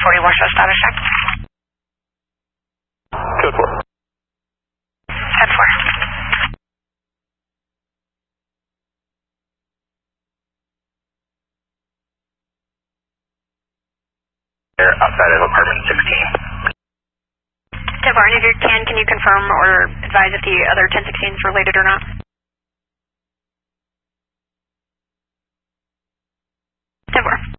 1040 Warsaw, status check. Code 4. 10-4. They're outside of apartment 16. 10-4, and if you can you confirm or advise if the other 1016 is related or not? 10-4.